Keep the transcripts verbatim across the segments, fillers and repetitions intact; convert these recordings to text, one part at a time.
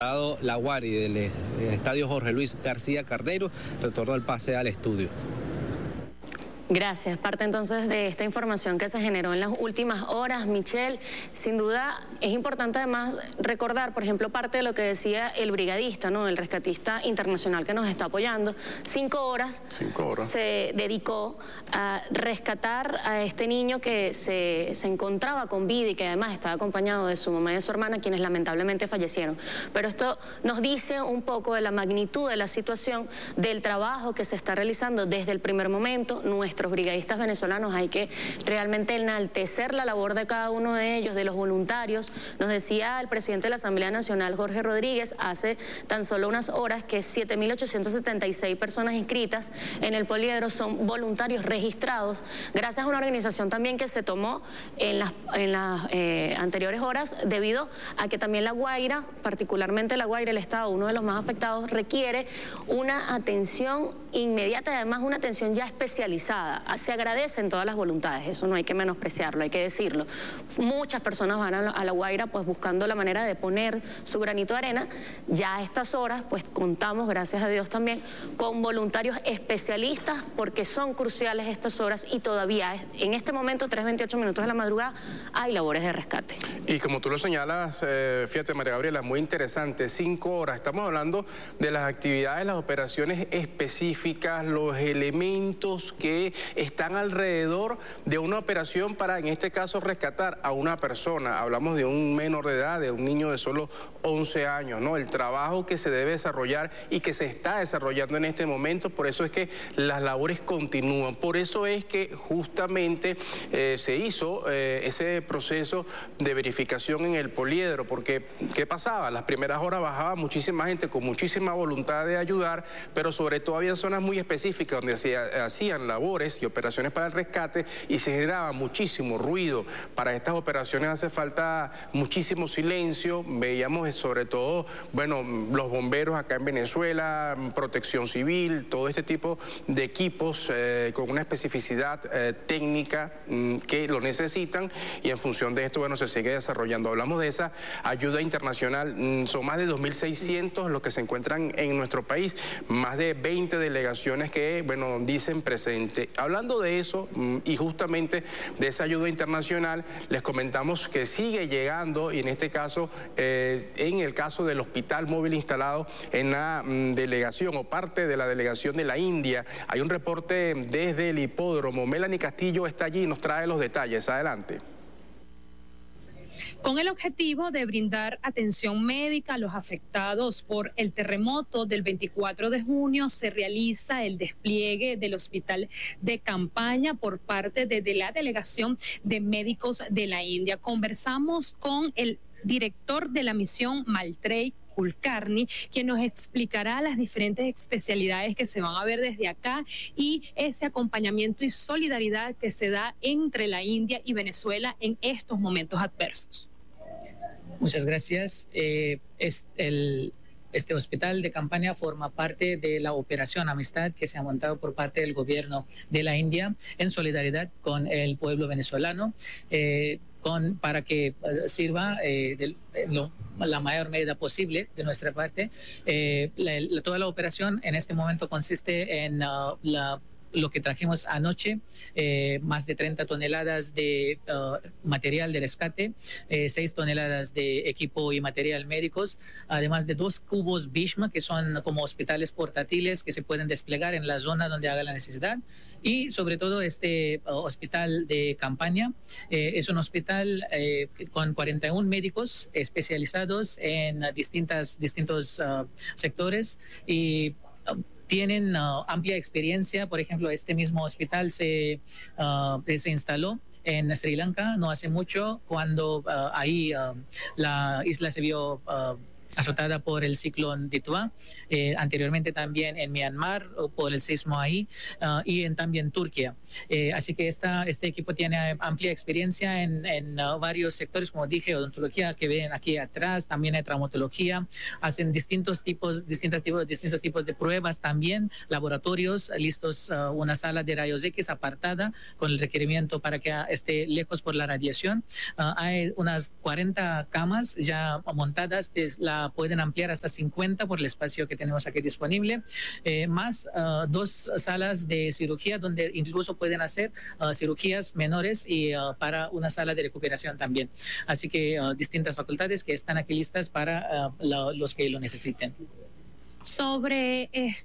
La Guari del, del estadio Jorge Luis García Carneiro retornó el pase al estudio. Gracias. Parte entonces de esta información que se generó en las últimas horas, Michelle. Sin duda es importante además recordar, por ejemplo, parte de lo que decía el brigadista, ¿no? El rescatista internacional que nos está apoyando. Cinco horas, Cinco horas. se dedicó a rescatar a este niño que se, se encontraba con vida y que además estaba acompañado de su mamá y de su hermana, quienes lamentablemente fallecieron. Pero esto nos dice un poco de la magnitud de la situación, del trabajo que se está realizando desde el primer momento. Nuestro brigadistas venezolanos, hay que realmente enaltecer la labor de cada uno de ellos, de los voluntarios. Nos decía el presidente de la Asamblea Nacional, Jorge Rodríguez, hace tan solo unas horas que siete mil ochocientas setenta y seis personas inscritas en el poliedro son voluntarios registrados, gracias a una organización también que se tomó en las, en las eh, anteriores horas, debido a que también La Guaira, particularmente La Guaira, el estado, uno de los más afectados, requiere una atención inmediata y además una atención ya especializada. Se agradecen todas las voluntades, eso no hay que menospreciarlo, hay que decirlo. Muchas personas van a La, a la Guaira pues buscando la manera de poner su granito de arena. Ya a estas horas pues contamos, gracias a Dios también, con voluntarios especialistas, porque son cruciales estas horas y todavía en este momento, tres veintiocho minutos de la madrugada, hay labores de rescate. Y como tú lo señalas, eh, fíjate, María Gabriela, muy interesante, cinco horas. Estamos hablando de las actividades, las operaciones específicas, los elementos que están alrededor de una operación para, en este caso, rescatar a una persona. Hablamos de un menor de edad, de un niño de solo once años, ¿no? El trabajo que se debe desarrollar y que se está desarrollando en este momento, por eso es que las labores continúan. Por eso es que justamente eh, se hizo eh, ese proceso de verificación en el poliedro, porque ¿qué pasaba? Las primeras horas bajaba muchísima gente con muchísima voluntad de ayudar, pero sobre todo había zonas muy específicas donde se hacían labores y operaciones para el rescate y se generaba muchísimo ruido. Para estas operaciones hace falta muchísimo silencio. Veíamos sobre todo, bueno, los bomberos acá en Venezuela, protección civil, todo este tipo de equipos eh, con una especificidad eh, técnica mm, que lo necesitan, y en función de esto, bueno, se sigue desarrollando. Hablamos de esa ayuda internacional, mm, son más de dos mil seiscientos los que se encuentran en nuestro país, más de veinte delegaciones que, bueno, dicen presente. Hablando de eso y justamente de esa ayuda internacional, les comentamos que sigue llegando, y en este caso, eh, en el caso del hospital móvil instalado en la mm, delegación o parte de la delegación de la India, hay un reporte desde el hipódromo. Melanie Castillo está allí y nos trae los detalles. Adelante. Con el objetivo de brindar atención médica a los afectados por el terremoto del veinticuatro de junio, se realiza el despliegue del hospital de campaña por parte de, de la delegación de médicos de la India. Conversamos con el director de la misión, Maitreyi Kulkarni, quien nos explicará las diferentes especialidades que se van a ver desde acá y ese acompañamiento y solidaridad que se da entre la India y Venezuela en estos momentos adversos. Muchas gracias. Eh, es el, este hospital de campaña forma parte de la operación Amistad que se ha montado por parte del gobierno de la India en solidaridad con el pueblo venezolano, eh, con, para que uh, sirva eh, de, de lo, la mayor medida posible de nuestra parte. Eh, la, la, toda la operación en este momento consiste en uh, la lo que trajimos anoche, eh, más de treinta toneladas de uh, material de rescate, eh, seis toneladas de equipo y material médicos, además de dos cubos Bhishma, que son como hospitales portátiles que se pueden desplegar en la zona donde haga la necesidad. Y sobre todo este uh, hospital de campaña eh, es un hospital eh, con cuarenta y uno médicos especializados en uh, distintas, distintos uh, sectores y uh, tienen uh, amplia experiencia. Por ejemplo, este mismo hospital se, uh, se instaló en Sri Lanka no hace mucho, cuando uh, ahí uh, la isla se vio uh, azotada por el ciclón Ditua, eh, anteriormente también en Myanmar por el sismo ahí uh, y en también Turquía. Eh, así que esta, este equipo tiene amplia experiencia en, en uh, varios sectores, como dije, odontología que ven aquí atrás, también hay traumatología, hacen distintos tipos, distintos tipos, distintos tipos de pruebas también, laboratorios, listos, uh, una sala de rayos X apartada con el requerimiento para que esté lejos por la radiación. Uh, hay unas cuarenta camas ya montadas, pues la la pueden ampliar hasta cincuenta por el espacio que tenemos aquí disponible, eh, más uh, dos salas de cirugía donde incluso pueden hacer uh, cirugías menores y uh, para una sala de recuperación también. Así que uh, distintas facultades que están aquí listas para uh, la, los que lo necesiten. Sobre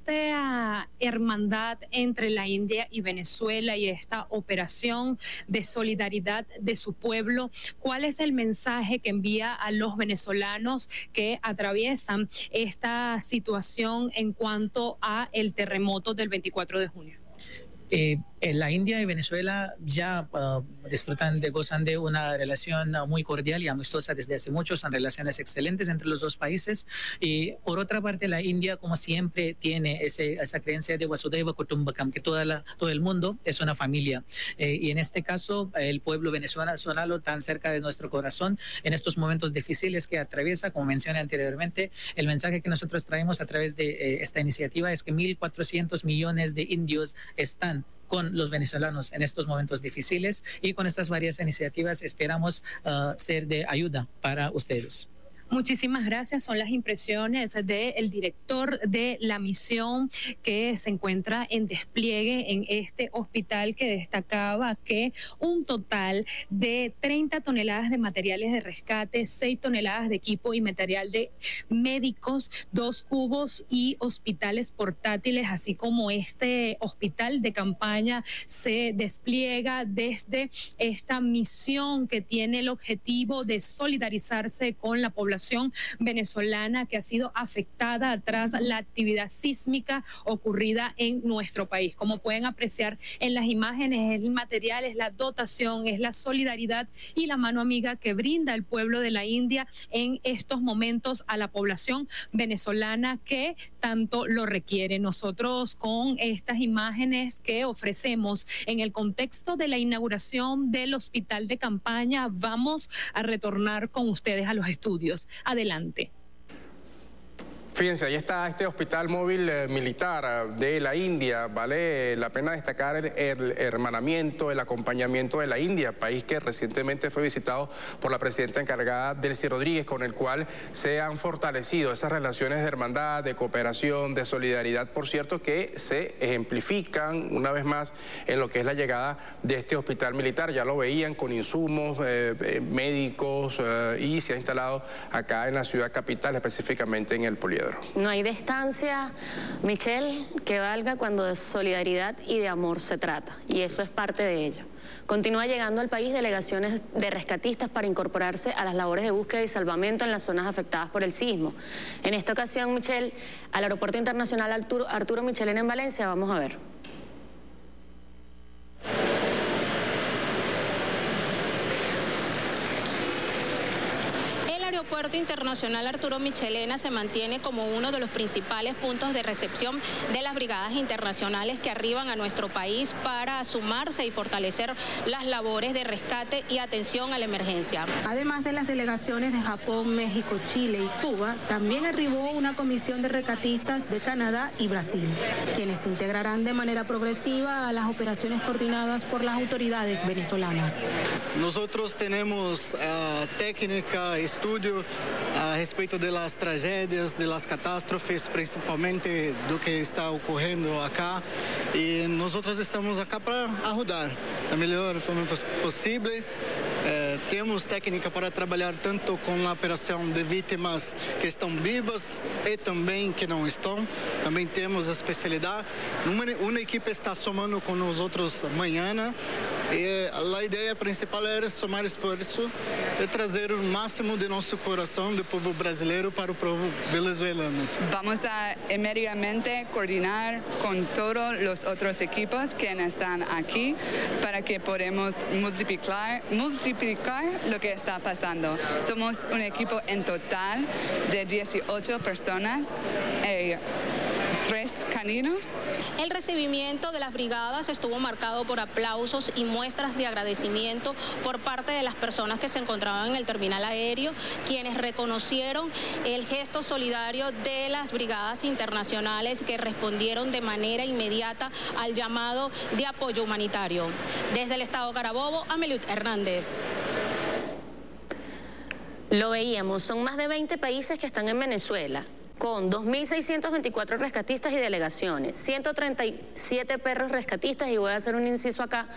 esta hermandad entre la India y Venezuela y esta operación de solidaridad de su pueblo, ¿cuál es el mensaje que envía a los venezolanos que atraviesan esta situación en cuanto a el terremoto del veinticuatro de junio? Eh, la India y Venezuela ya uh, disfrutan de, gozan de una relación uh, muy cordial y amistosa desde hace mucho, son relaciones excelentes entre los dos países. Y por otra parte, la India, como siempre, tiene ese, esa creencia de Vasudhaiva Kutumbakam, que toda la, todo el mundo es una familia. Eh, y en este caso, el pueblo venezolano, tan cerca de nuestro corazón, en estos momentos difíciles que atraviesa, como mencioné anteriormente, el mensaje que nosotros traemos a través de eh, esta iniciativa es que mil cuatrocientos millones de indios están con los venezolanos en estos momentos difíciles, y con estas varias iniciativas esperamos uh, ser de ayuda para ustedes. Muchísimas gracias. Son las impresiones del director de la misión que se encuentra en despliegue en este hospital, que destacaba que un total de treinta toneladas de materiales de rescate, seis toneladas de equipo y material de médicos, dos cubos y hospitales portátiles, así como este hospital de campaña, se despliega desde esta misión que tiene el objetivo de solidarizarse con la población venezolana que ha sido afectada tras la actividad sísmica ocurrida en nuestro país. Como pueden apreciar en las imágenes, el material es la dotación, es la solidaridad y la mano amiga que brinda el pueblo de la India en estos momentos a la población venezolana que tanto lo requiere. Nosotros, con estas imágenes que ofrecemos en el contexto de la inauguración del hospital de campaña, vamos a retornar con ustedes a los estudios. Adelante. Fíjense, ahí está este hospital móvil eh, militar de la India. Vale la pena destacar el, el hermanamiento, el acompañamiento de la India, país que recientemente fue visitado por la presidenta encargada, Delcy Rodríguez, con el cual se han fortalecido esas relaciones de hermandad, de cooperación, de solidaridad, por cierto, que se ejemplifican una vez más en lo que es la llegada de este hospital militar. Ya lo veían con insumos eh, médicos eh, y se ha instalado acá en la ciudad capital, específicamente en el Poliedro. No hay distancia, Michelle, que valga cuando de solidaridad y de amor se trata, y eso es parte de ello. Continúa llegando al país delegaciones de rescatistas para incorporarse a las labores de búsqueda y salvamento en las zonas afectadas por el sismo. En esta ocasión, Michelle, al Aeropuerto Internacional Arturo, Arturo Michelena en Valencia, vamos a ver. El Aeropuerto Internacional Arturo Michelena se mantiene como uno de los principales puntos de recepción de las brigadas internacionales que arriban a nuestro país para sumarse y fortalecer las labores de rescate y atención a la emergencia. Además de las delegaciones de Japón, México, Chile y Cuba, también arribó una comisión de rescatistas de Canadá y Brasil, quienes se integrarán de manera progresiva a las operaciones coordinadas por las autoridades venezolanas. Nosotros tenemos uh, técnica, estudio a respeito de las tragedias, de las catástrofes, principalmente do que está ocorrendo acá, e nós estamos acá para ajudar da melhor forma possível. Eh, temos técnica para trabalhar tanto com a operação de vítimas que estão vivas e também que não estão. Também temos a especialidade. Uma, uma equipe está somando com nós outros amanhã, e a ideia principal era somar esforço e trazer o máximo de nosso coração do povo brasileiro para o povo venezuelano. Vamos a inmediatamente coordinar con todos los otros equipos que están aquí para que podamos multiplicar, multiplicar lo que está pasando. Somos un equipo en total de dieciocho personas. Eh, Tres caninos. El recibimiento de las brigadas estuvo marcado por aplausos y muestras de agradecimiento por parte de las personas que se encontraban en el terminal aéreo, quienes reconocieron el gesto solidario de las brigadas internacionales que respondieron de manera inmediata al llamado de apoyo humanitario. Desde el estado Carabobo, Ameliud Hernández. Lo veíamos, son más de veinte países que están en Venezuela, con dos mil seiscientos veinticuatro rescatistas y delegaciones, ciento treinta y siete perros rescatistas, y voy a hacer un inciso acá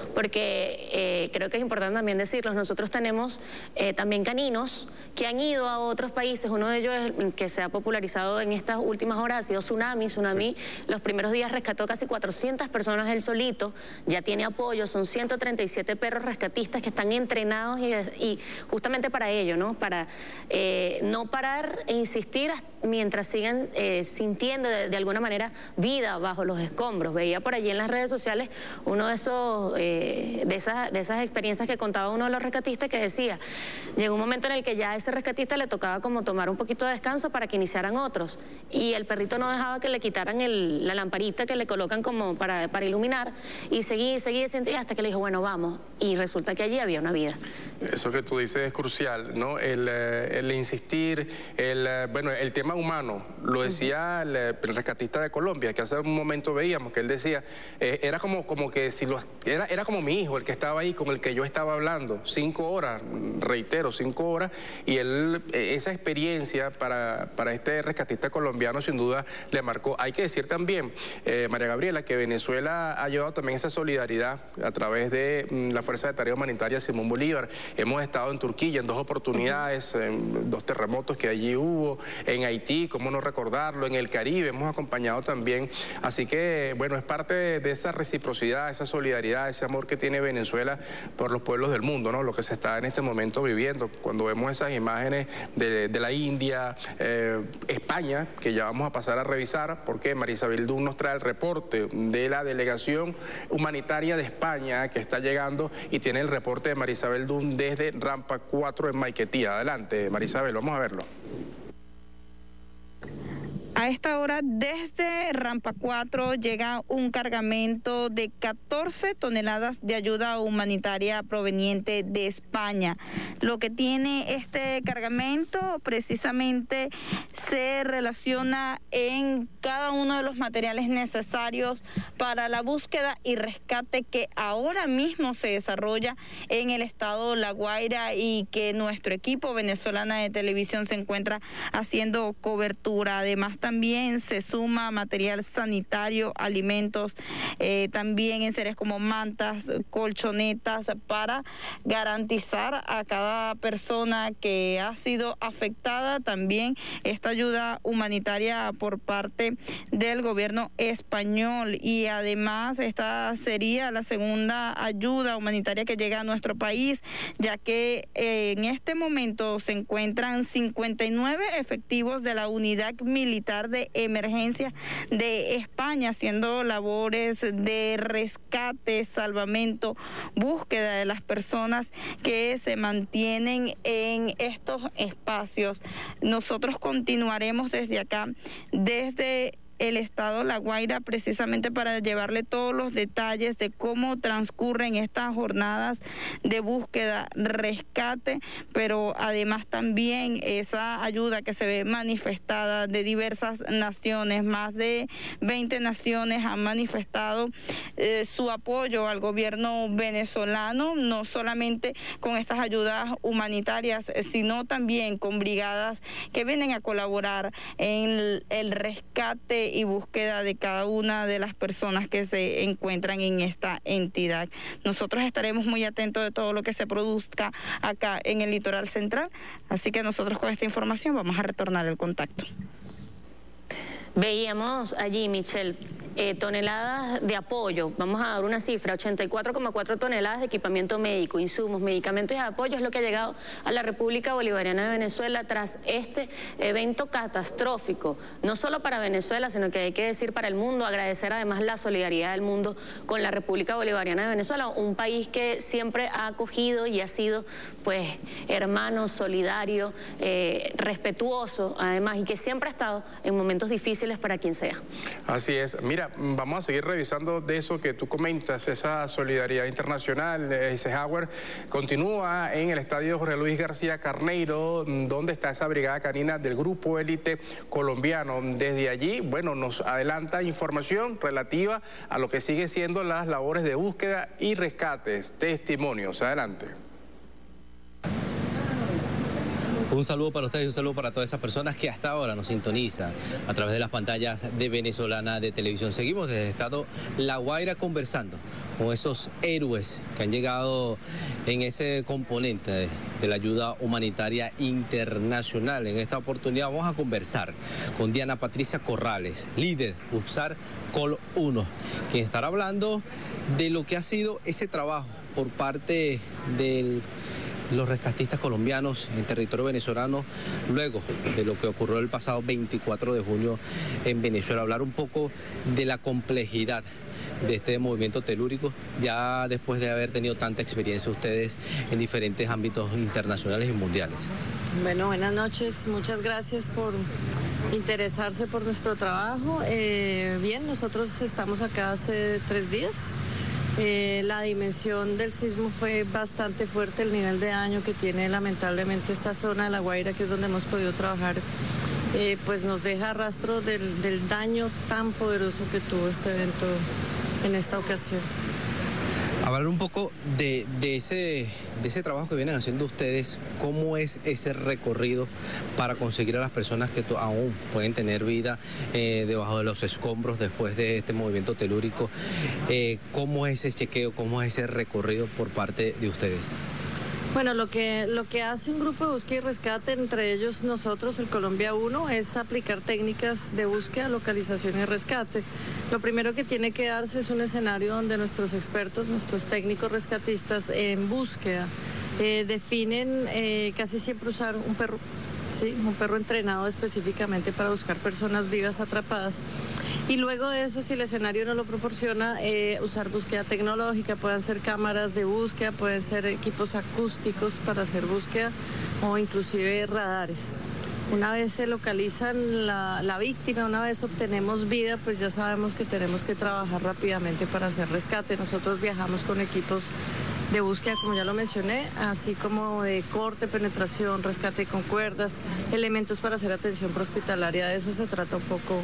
porque eh, creo que es importante también decirlo. Nosotros tenemos eh, también caninos que han ido a otros países. Uno de ellos es, que se ha popularizado en estas últimas horas, ha sido Tsunami. Tsunami sí. Los primeros días rescató casi cuatrocientas personas él solito, ya tiene apoyo, son ciento treinta y siete perros rescatistas que están entrenados y, y justamente para ello, ¿no? Para eh, no parar e insistir hasta mientras sigan eh, sintiendo de, de alguna manera vida bajo los escombros. Veía por allí en las redes sociales uno de esos eh, de esas de esas experiencias que contaba uno de los rescatistas, que decía, llegó un momento en el que ya a ese rescatista le tocaba como tomar un poquito de descanso para que iniciaran otros, y el perrito no dejaba que le quitaran el, la lamparita que le colocan como para, para iluminar, y seguía, seguía, seguía hasta que le dijo, bueno, vamos, y resulta que allí había una vida. Eso que tú dices es crucial, ¿no? El, el insistir, el, bueno, el tema humano, lo decía el, el rescatista de Colombia, que hace un momento veíamos que él decía, eh, era como, como que si lo, era, era como mi hijo el que estaba ahí, con el que yo estaba hablando, cinco horas, reitero, cinco horas, y él, eh, esa experiencia para, para este rescatista colombiano sin duda le marcó. Hay que decir también, eh, María Gabriela, que Venezuela ha llevado también esa solidaridad a través de mm, la Fuerza de Tarea Humanitaria Simón Bolívar. Hemos estado en Turquía en dos oportunidades, en dos terremotos que allí hubo, en Haití, cómo no recordarlo, en el Caribe hemos acompañado también. Así que, bueno, es parte de, de esa reciprocidad, esa solidaridad, ese amor que tiene Venezuela por los pueblos del mundo, ¿no? Lo que se está en este momento viviendo. Cuando vemos esas imágenes de, de la India, eh, España, que ya vamos a pasar a revisar, porque María Isabel Dun nos trae el reporte de la delegación humanitaria de España que está llegando, y tiene el reporte de María Isabel Dun desde Rampa cuatro en Maiquetía. Adelante, María Isabel, vamos a verlo. A esta hora, desde Rampa cuatro llega un cargamento de catorce toneladas de ayuda humanitaria proveniente de España. Lo que tiene este cargamento precisamente se relaciona en cada uno de los materiales necesarios para la búsqueda y rescate que ahora mismo se desarrolla en el estado La Guaira, y que nuestro equipo venezolana de televisión se encuentra haciendo cobertura. Además, también se suma material sanitario, alimentos, eh, también en series como mantas, colchonetas, para garantizar a cada persona que ha sido afectada también esta ayuda humanitaria por parte del gobierno español. Y además esta sería la segunda ayuda humanitaria que llega a nuestro país, ya que eh, en este momento se encuentran cincuenta y nueve efectivos de la unidad militar de emergencia de España haciendo labores de rescate, salvamento, búsqueda de las personas que se mantienen en estos espacios. Nosotros continuaremos desde acá, desde el estado La Guaira, precisamente para llevarle todos los detalles de cómo transcurren estas jornadas de búsqueda, rescate, pero además también esa ayuda que se ve manifestada de diversas naciones. Más de veinte naciones han manifestado eh, su apoyo al gobierno venezolano, no solamente con estas ayudas humanitarias, sino también con brigadas que vienen a colaborar en el, el rescate y búsqueda de cada una de las personas que se encuentran en esta entidad. Nosotros estaremos muy atentos de todo lo que se produzca acá en el litoral central, así que nosotros con esta información vamos a retornar el contacto. Veíamos allí, Michelle, eh, toneladas de apoyo, vamos a dar una cifra, ochenta y cuatro coma cuatro toneladas de equipamiento médico, insumos, medicamentos y apoyo es lo que ha llegado a la República Bolivariana de Venezuela tras este evento catastrófico, no solo para Venezuela, sino que hay que decir para el mundo. Agradecer además la solidaridad del mundo con la República Bolivariana de Venezuela, un país que siempre ha acogido y ha sido, pues, hermano, solidario, eh, respetuoso, además, y que siempre ha estado en momentos difíciles para quien sea. Así es. Mira, vamos a seguir revisando de eso que tú comentas, esa solidaridad internacional. Eisenhower continúa en el estadio Jorge Luis García Carneiro, donde está esa brigada canina del Grupo Élite colombiano. Desde allí, bueno, nos adelanta información relativa a lo que sigue siendo las labores de búsqueda y rescates, testimonios. Adelante. Un saludo para ustedes y un saludo para todas esas personas que hasta ahora nos sintonizan a través de las pantallas de Venezolana de Televisión. Seguimos desde el estado La Guaira conversando con esos héroes que han llegado en ese componente de, de la ayuda humanitaria internacional. En esta oportunidad vamos a conversar con Diana Patricia Corrales, líder UXAR Col uno, quien estará hablando de lo que ha sido ese trabajo por parte del los rescatistas colombianos en territorio venezolano luego de lo que ocurrió el pasado veinticuatro de junio en Venezuela. Hablar un poco de la complejidad de este movimiento telúrico, ya después de haber tenido tanta experiencia ustedes en diferentes ámbitos internacionales y mundiales. Bueno, buenas noches, muchas gracias por interesarse por nuestro trabajo. Eh, bien, nosotros estamos acá hace tres días. Eh, la dimensión del sismo fue bastante fuerte, el nivel de daño que tiene lamentablemente esta zona de La Guaira, que es donde hemos podido trabajar, eh, pues nos deja rastro del, del daño tan poderoso que tuvo este evento en esta ocasión. Hablar un poco de, de, ese, de ese trabajo que vienen haciendo ustedes, cómo es ese recorrido para conseguir a las personas que aún pueden tener vida eh, debajo de los escombros después de este movimiento telúrico, eh, cómo es ese chequeo, cómo es ese recorrido por parte de ustedes. Bueno, lo que, lo que hace un grupo de búsqueda y rescate, entre ellos nosotros, el Colombia uno, es aplicar técnicas de búsqueda, localización y rescate. Lo primero que tiene que darse es un escenario donde nuestros expertos, nuestros técnicos rescatistas en búsqueda, eh, definen eh, casi siempre usar un perro. Sí, un perro entrenado específicamente para buscar personas vivas atrapadas. Y luego de eso, si el escenario no lo proporciona, eh, usar búsqueda tecnológica, pueden ser cámaras de búsqueda, pueden ser equipos acústicos para hacer búsqueda o inclusive radares. Una vez se localizan la, la víctima, una vez obtenemos vida, pues ya sabemos que tenemos que trabajar rápidamente para hacer rescate. Nosotros viajamos con equipos de búsqueda, como ya lo mencioné, así como de corte, penetración, rescate con cuerdas, elementos para hacer atención prehospitalaria. De eso se trata un poco.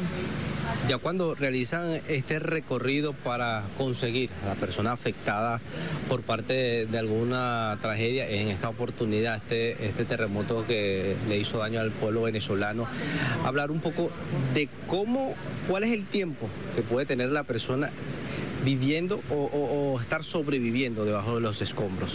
Ya cuando realizan este recorrido para conseguir a la persona afectada por parte de, de alguna tragedia, en esta oportunidad este, este terremoto que le hizo daño al pueblo venezolano, hablar un poco de cómo, cuál es el tiempo que puede tener la persona viviendo o, o, o estar sobreviviendo debajo de los escombros.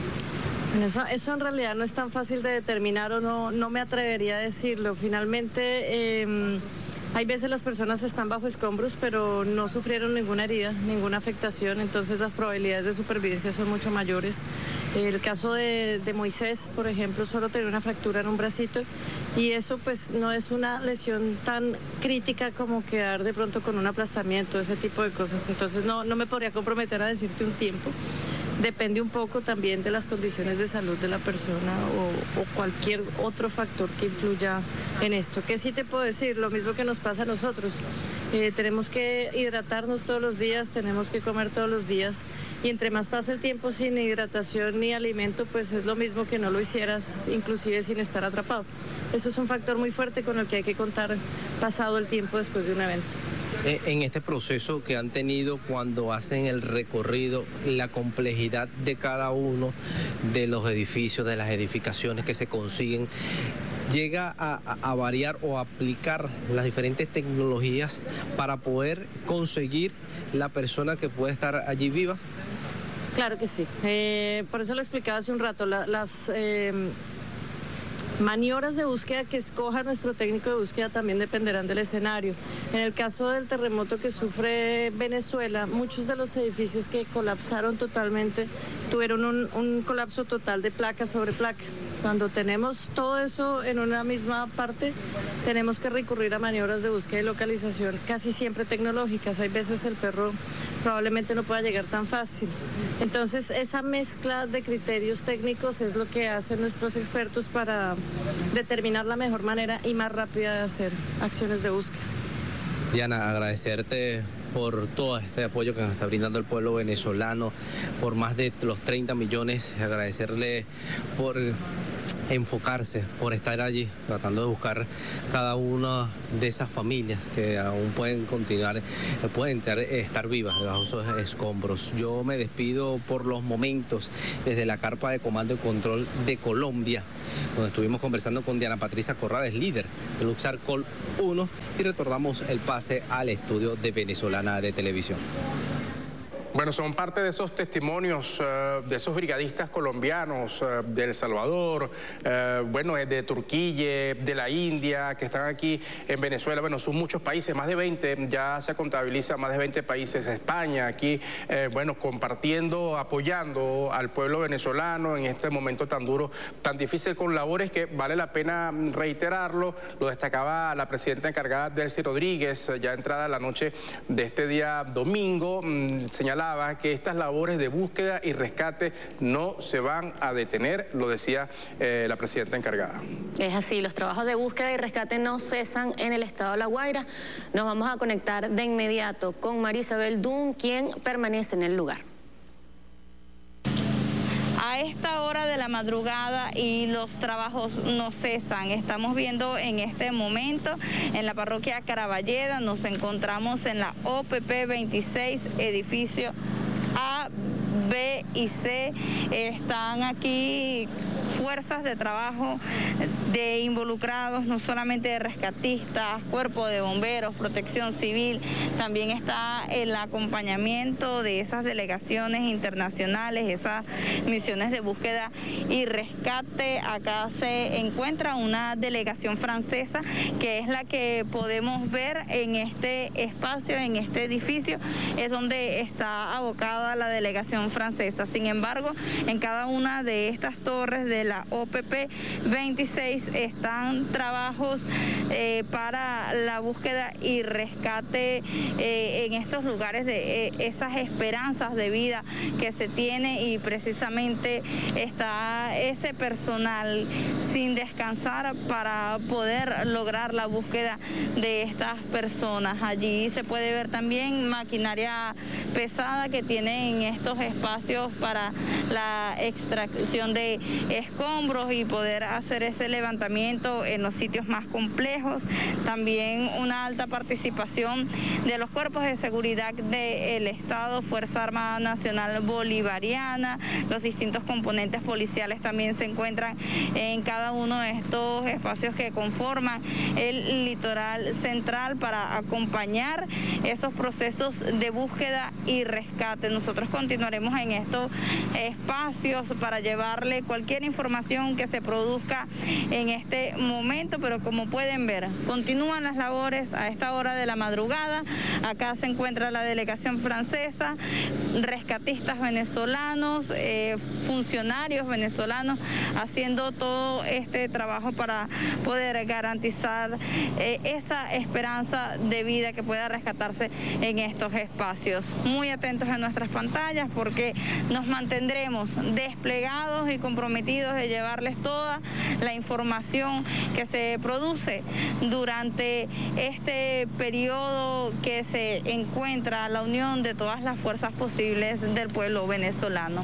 Bueno, eso, eso en realidad no es tan fácil de determinar, o no, no me atrevería a decirlo. Finalmente, eh, hay veces las personas están bajo escombros, pero no sufrieron ninguna herida, ninguna afectación, entonces las probabilidades de supervivencia son mucho mayores. El caso de, de Moisés, por ejemplo, solo tenía una fractura en un bracito, y eso pues no es una lesión tan crítica como quedar de pronto con un aplastamiento, ese tipo de cosas. Entonces no, no me podría comprometer a decirte un tiempo. Depende un poco también de las condiciones de salud de la persona o, o cualquier otro factor que influya en esto. ¿Qué sí te puedo decir? Lo mismo que nos pasa a nosotros. Eh, tenemos que hidratarnos todos los días, tenemos que comer todos los días, y entre más pasa el tiempo sin hidratación ni alimento, pues es lo mismo que no lo hicieras, inclusive sin estar atrapado. Eso es un factor muy fuerte con el que hay que contar pasado el tiempo después de un evento. En este proceso que han tenido cuando hacen el recorrido, la complejidad de cada uno de los edificios, de las edificaciones que se consiguen, llega a, a variar o a aplicar las diferentes tecnologías para poder conseguir la persona que puede estar allí viva. Claro que sí. Eh, por eso lo explicaba hace un rato. La, las eh, maniobras de búsqueda que escoja nuestro técnico de búsqueda también dependerán del escenario. En el caso del terremoto que sufre Venezuela, muchos de los edificios que colapsaron totalmente tuvieron un, un colapso total de placa sobre placa. Cuando tenemos todo eso en una misma parte, tenemos que recurrir a maniobras de búsqueda y localización casi siempre tecnológicas. Hay veces el perro probablemente no pueda llegar tan fácil. Entonces, esa mezcla de criterios técnicos es lo que hacen nuestros expertos para determinar la mejor manera y más rápida de hacer acciones de búsqueda. Diana, agradecerte por todo este apoyo que nos está brindando el pueblo venezolano, por más de los treinta millones, agradecerle por enfocarse por estar allí, tratando de buscar cada una de esas familias que aún pueden continuar, pueden estar vivas debajo de esos escombros. Yo me despido por los momentos desde la carpa de comando y control de Colombia, donde estuvimos conversando con Diana Patricia Corrales, líder de Luxarcol uno, y retornamos el pase al estudio de Venezolana de Televisión. Bueno, son parte de esos testimonios uh, de esos brigadistas colombianos uh, de El Salvador, uh, bueno, de Turquía, de la India, que están aquí en Venezuela. Bueno, son muchos países, más de veinte, ya se contabiliza más de veinte países. España, aquí, eh, bueno, compartiendo, apoyando al pueblo venezolano en este momento tan duro, tan difícil, con labores que vale la pena reiterarlo. Lo destacaba la presidenta encargada, Delcy Rodríguez, ya entrada la noche de este día domingo, mmm, señalaba que estas labores de búsqueda y rescate no se van a detener, lo decía eh, la presidenta encargada. Es así, los trabajos de búsqueda y rescate no cesan en el estado de La Guaira. Nos vamos a conectar de inmediato con Marisabel Dunn, quien permanece en el lugar. A esta hora de la madrugada y los trabajos no cesan. Estamos viendo en este momento en la parroquia Caraballeda, nos encontramos en la O P P veintiséis, edificio A, B y C. Están aquí fuerzas de trabajo de involucrados, no solamente de rescatistas, cuerpo de bomberos, protección civil, también está el acompañamiento de esas delegaciones internacionales, esas misiones de búsqueda y rescate. Acá se encuentra una delegación francesa, que es la que podemos ver en este espacio, en este edificio, es donde está abocada la delegación francesa. Sin embargo, en cada una de estas torres de la O P P veintiséis están trabajos eh, para la búsqueda y rescate eh, en estos lugares, de eh, esas esperanzas de vida que se tiene, y precisamente está ese personal sin descansar para poder lograr la búsqueda de estas personas. Allí se puede ver también maquinaria pesada que tienen estos espacios para la extracción de escombros y poder hacer ese levantamiento en los sitios más complejos. También una alta participación de los cuerpos de seguridad del Estado, Fuerza Armada Nacional Bolivariana, los distintos componentes policiales también se encuentran en cada uno de estos espacios que conforman el litoral central para acompañar esos procesos de búsqueda y rescate. Nosotros continuaremos en estos espacios para llevarle cualquier información que se produzca en este momento, pero como pueden ver, continúan las labores a esta hora de la madrugada. Acá se encuentra la delegación francesa, rescatistas venezolanos, eh, funcionarios venezolanos haciendo todo este trabajo para poder garantizar eh, esa esperanza de vida que pueda rescatarse en estos espacios. Muy atentos a nuestras pantallas, porque nos mantendremos desplegados y comprometidos de llevarles toda la información que se produce durante este periodo que se encuentra la unión de todas las fuerzas posibles del pueblo venezolano.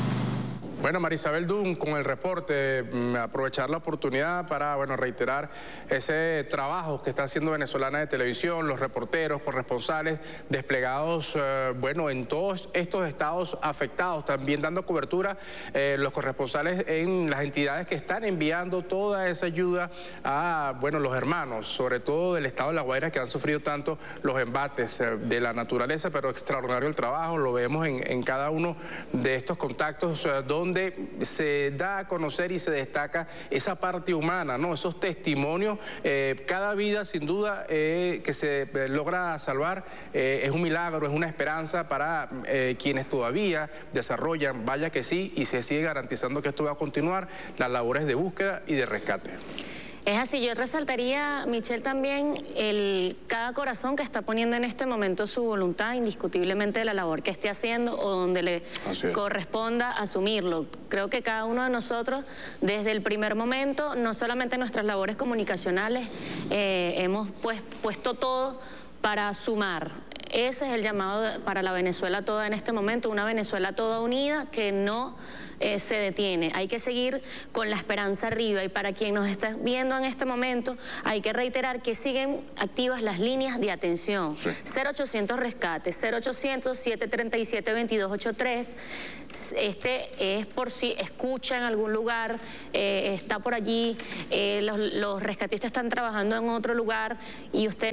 Bueno, Marisabel Dunn, con el reporte, aprovechar la oportunidad para, bueno, reiterar ese trabajo que está haciendo Venezolana de Televisión, los reporteros, corresponsales desplegados, eh, bueno, en todos estos estados afectados, también dando cobertura eh, los corresponsales en las entidades que están enviando toda esa ayuda a, bueno, los hermanos, sobre todo del estado de La Guaira, que han sufrido tanto los embates eh, de la naturaleza, pero extraordinario el trabajo, lo vemos en, en cada uno de estos contactos eh, donde donde se da a conocer y se destaca esa parte humana, ¿no? Esos testimonios, eh, cada vida sin duda eh, que se eh, logra salvar eh, es un milagro, es una esperanza para eh, quienes todavía desarrollan, vaya que sí, y se sigue garantizando que esto va a continuar, las labores de búsqueda y de rescate. Es así, yo resaltaría, Michelle, también el, cada corazón que está poniendo en este momento su voluntad, indiscutiblemente de la labor que esté haciendo o donde le corresponda asumirlo. Creo que cada uno de nosotros, desde el primer momento, no solamente nuestras labores comunicacionales, eh, hemos pues, puesto todo para sumar. Ese es el llamado para la Venezuela toda en este momento, una Venezuela toda unida que no eh, se detiene. Hay que seguir con la esperanza arriba, y para quien nos está viendo en este momento, hay que reiterar que siguen activas las líneas de atención. Sí. cero ochocientos rescate, cero ochocientos, siete tres siete, dos dos ocho tres. Este es por si escucha en algún lugar, eh, está por allí, eh, los, los rescatistas están trabajando en otro lugar y usted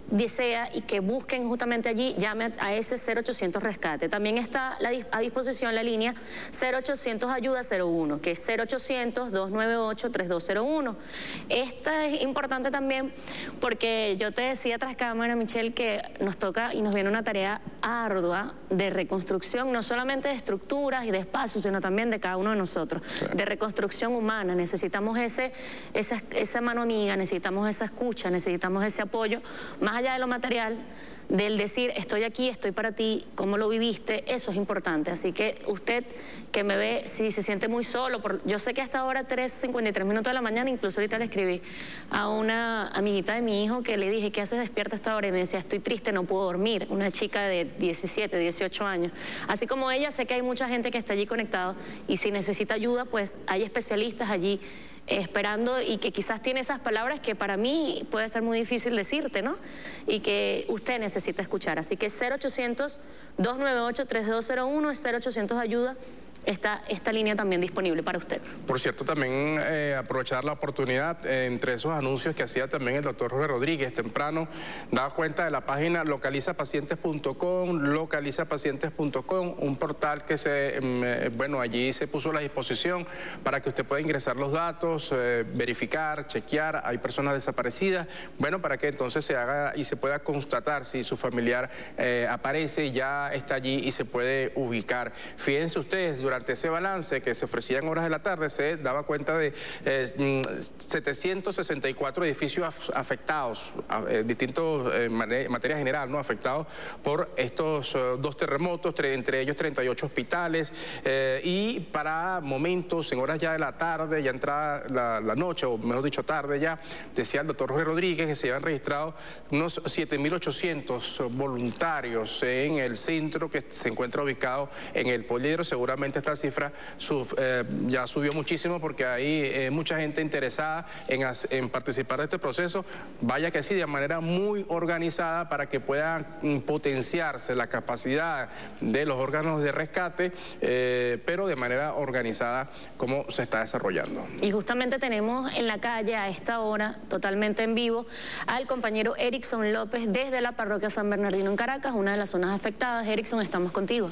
desea y que busquen justamente allí, llame a ese cero ochocientos rescate. También está la, a disposición la línea cero ochocientos ayuda cero uno, que es cero ochocientos, dos nueve ocho, tres dos cero uno. Esta es importante también porque yo te decía tras cámara, Michelle, que nos toca y nos viene una tarea ardua de reconstrucción, no solamente de estructuras y de espacios, sino también de cada uno de nosotros, sí. de reconstrucción humana. Necesitamos ese, esa, esa mano amiga, necesitamos esa escucha, necesitamos ese apoyo, más allá de lo material, del decir estoy aquí, estoy para ti, cómo lo viviste, eso es importante. Así que usted que me ve, si se siente muy solo, por, yo sé que hasta ahora tres cincuenta y tres minutos de la mañana, incluso ahorita le escribí a una amiguita de mi hijo que le dije, ¿qué haces despierta hasta ahora? Y me decía, estoy triste, no puedo dormir, una chica de diecisiete, dieciocho años. Así como ella, sé que hay mucha gente que está allí conectado y si necesita ayuda, pues hay especialistas allí esperando y que quizás tiene esas palabras que para mí puede ser muy difícil decirte, ¿no? Y que usted necesita escuchar. Así que cero ochocientos, dos nueve ocho, tres dos cero uno es cero ochocientos ayuda. Está esta línea también disponible para usted. Por cierto, también eh, aprovechar la oportunidad, eh, entre esos anuncios que hacía también el doctor Jorge Rodríguez temprano, daba cuenta de la página localiza pacientes punto com, localiza pacientes punto com, un portal que se, eh, bueno, allí se puso a la disposición para que usted pueda ingresar los datos, eh, verificar, chequear, hay personas desaparecidas, bueno, para que entonces se haga y se pueda constatar si su familiar eh, aparece, ya está allí y se puede ubicar. Fíjense ustedes, durante ese balance que se ofrecía en horas de la tarde, se daba cuenta de eh, setecientos sesenta y cuatro edificios af afectados, eh, distintos eh, en materia general, ¿no? Afectados por estos eh, dos terremotos, entre ellos treinta y ocho hospitales, eh, y para momentos, en horas ya de la tarde, ya entrada la, la noche, o mejor dicho tarde ya, decía el doctor Jorge Rodríguez que se habían registrado unos siete mil ochocientos voluntarios en el centro que se encuentra ubicado en el Poliedro. Seguramente esta cifra sub, eh, ya subió muchísimo porque hay eh, mucha gente interesada en, en participar de este proceso, vaya que sí, de manera muy organizada para que pueda mm, potenciarse la capacidad de los órganos de rescate, eh, pero de manera organizada como se está desarrollando. Y justamente tenemos en la calle a esta hora, totalmente en vivo, al compañero Erickson López desde la parroquia San Bernardino en Caracas, una de las zonas afectadas. Erickson, estamos contigo.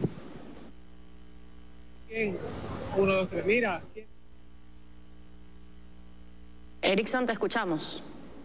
Uno, dos, tres, mira. Erickson, te escuchamos.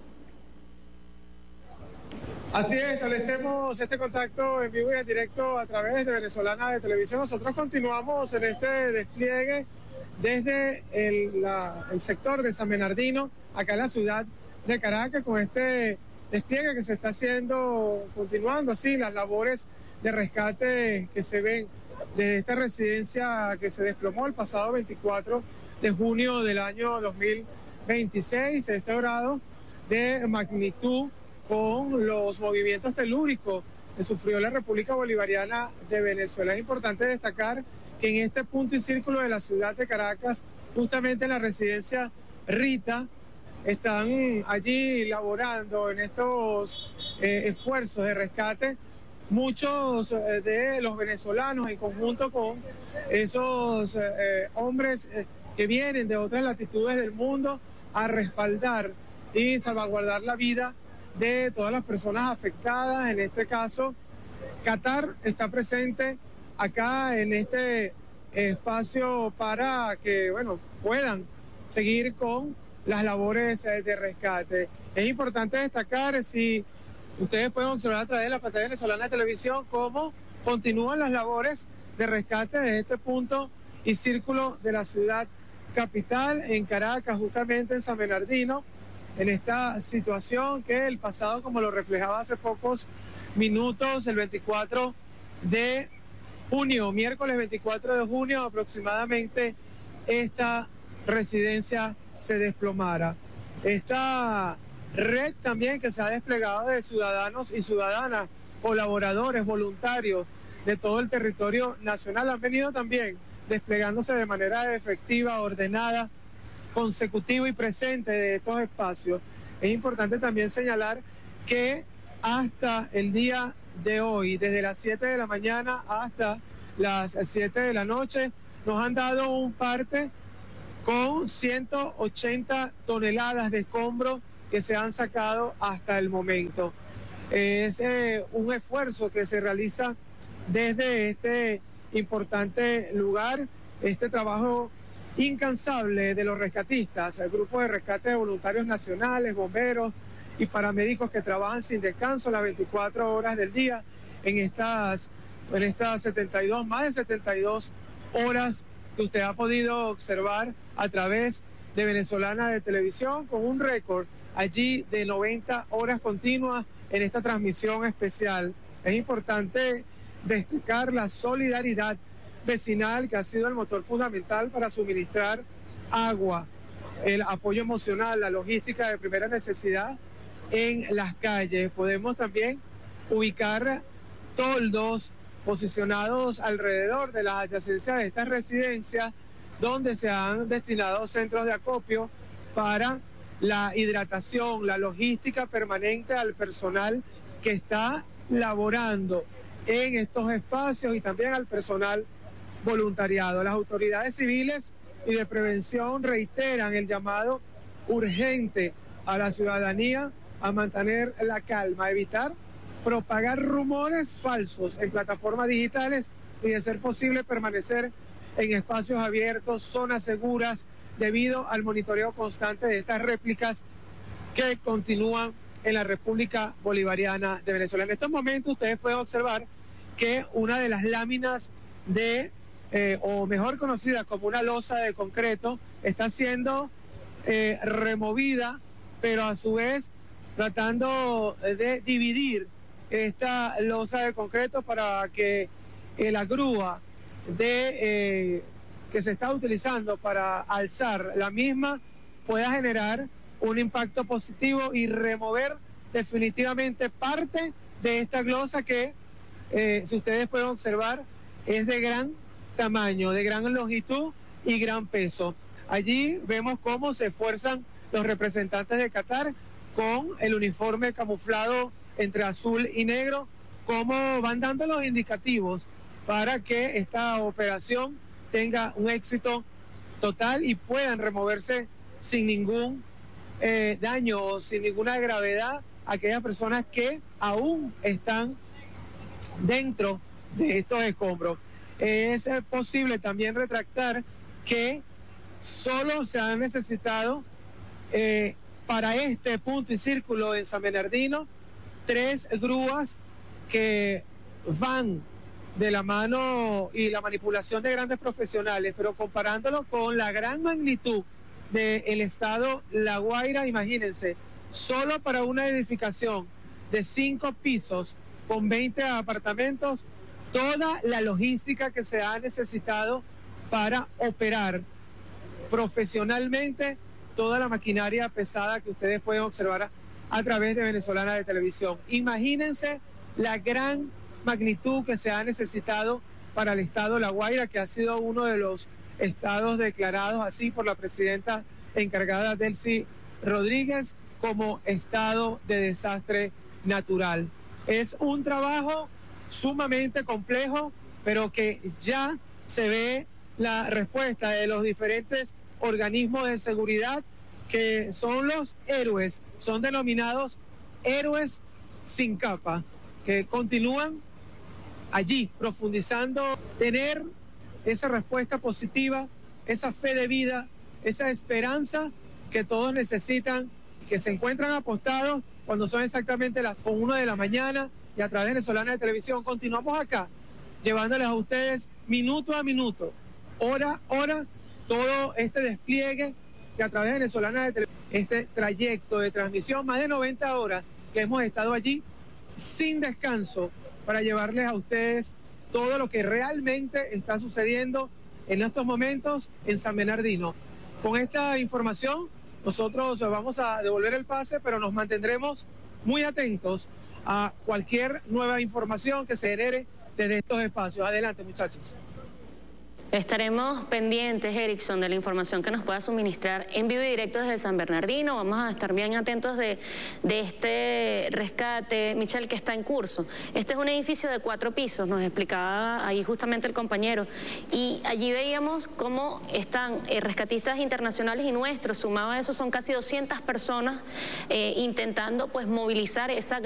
Así es, establecemos este contacto en vivo y en directo a través de Venezolana de Televisión. Nosotros continuamos en este despliegue desde el, la, el sector de San Bernardino, acá en la ciudad de Caracas, con este despliegue que se está haciendo, continuando así las labores de rescate que se ven desde esta residencia que se desplomó el pasado veinticuatro de junio del año dos mil veintiséis, este grado de magnitud con los movimientos telúricos que sufrió la República Bolivariana de Venezuela. Es importante destacar que en este punto y círculo de la ciudad de Caracas, justamente en la residencia Rita, están allí laborando en estos eh, esfuerzos de rescate muchos eh, de los venezolanos en conjunto con esos eh, hombres eh, que vienen de otras latitudes del mundo a respaldar y salvaguardar la vida de todas las personas afectadas. En este caso, Qatar está presente acá en este espacio para que, bueno, puedan seguir con las labores de rescate. Es importante destacar, si ustedes pueden observar a través de la pantalla venezolana de televisión, cómo continúan las labores de rescate de este punto y círculo de la ciudad capital en Caracas, justamente en San Bernardino, en esta situación que el pasado, como lo reflejaba hace pocos minutos, el veinticuatro de junio, miércoles veinticuatro de junio aproximadamente, esta residencia se desplomara. Esta red también que se ha desplegado de ciudadanos y ciudadanas, colaboradores, voluntarios de todo el territorio nacional, han venido también desplegándose de manera efectiva, ordenada, consecutiva y presente de estos espacios. Es importante también señalar que hasta el día de hoy, desde las siete de la mañana hasta las siete de la noche, nos han dado un parte con ciento ochenta toneladas de escombros que se han sacado hasta el momento. Es eh, un esfuerzo que se realiza desde este importante lugar, este trabajo incansable de los rescatistas, el grupo de rescate de voluntarios nacionales, bomberos y paramédicos que trabajan sin descanso las veinticuatro horas del día en estas, en estas setenta y dos, más de setenta y dos horas que usted ha podido observar a través de Venezolana de Televisión, con un récord allí de noventa horas continuas en esta transmisión especial. Es importante destacar la solidaridad vecinal que ha sido el motor fundamental para suministrar agua, el apoyo emocional, la logística de primera necesidad en las calles. Podemos también ubicar toldos posicionados alrededor de las adyacencias de estas residencias, donde se han destinado centros de acopio para la hidratación, la logística permanente al personal que está laborando en estos espacios y también al personal voluntariado. Las autoridades civiles y de prevención reiteran el llamado urgente a la ciudadanía a mantener la calma, a evitar propagar rumores falsos en plataformas digitales y, de ser posible, permanecer en espacios abiertos, zonas seguras, debido al monitoreo constante de estas réplicas que continúan en la República Bolivariana de Venezuela. En estos momentos ustedes pueden observar que una de las láminas de, eh, o mejor conocida como una losa de concreto, está siendo eh, removida, pero a su vez tratando de dividir esta losa de concreto para que eh, la grúa de, eh, que se está utilizando para alzar la misma pueda generar un impacto positivo y remover definitivamente parte de esta losa que, eh, si ustedes pueden observar, es de gran tamaño, de gran longitud y gran peso. Allí vemos cómo se esfuerzan los representantes de Qatar con el uniforme camuflado entre azul y negro, cómo van dando los indicativos para que esta operación tenga un éxito total y puedan removerse sin ningún eh, daño o sin ninguna gravedad aquellas personas que aún están dentro de estos escombros. Es posible también retractar que solo se han necesitado eh, para este punto y círculo en San Bernardino tres grúas que van de la mano y la manipulación de grandes profesionales, pero comparándolo con la gran magnitud del estado La Guaira, imagínense, solo para una edificación de cinco pisos con veinte apartamentos, toda la logística que se ha necesitado para operar profesionalmente toda la maquinaria pesada que ustedes pueden observar a, a través de Venezolana de Televisión. Imagínense la gran magnitud que se ha necesitado para el estado La Guaira, que ha sido uno de los estados declarados así por la presidenta encargada Delcy Rodríguez como estado de desastre natural. Es un trabajo sumamente complejo, pero que ya se ve la respuesta de los diferentes organismos de seguridad, que son los héroes, son denominados héroes sin capa, que continúan allí profundizando, tener esa respuesta positiva, esa fe de vida, esa esperanza que todos necesitan, que se encuentran apostados cuando son exactamente las una de la mañana, y a través de Venezolana de Televisión continuamos acá, llevándoles a ustedes minuto a minuto, hora a hora, todo este despliegue que a través de Venezolana de Televisión, este trayecto de transmisión, más de noventa horas que hemos estado allí sin descanso para llevarles a ustedes todo lo que realmente está sucediendo en estos momentos en San Bernardino. Con esta información nosotros vamos a devolver el pase, pero nos mantendremos muy atentos a cualquier nueva información que se genere desde estos espacios. Adelante, muchachos. Estaremos pendientes, Erickson, de la información que nos pueda suministrar en vivo y directo desde San Bernardino. Vamos a estar bien atentos de, de este rescate, Michelle, que está en curso. Este es un edificio de cuatro pisos, nos explicaba ahí justamente el compañero. Y allí veíamos cómo están eh, rescatistas internacionales y nuestros, sumado a eso son casi doscientas personas eh, intentando pues movilizar esa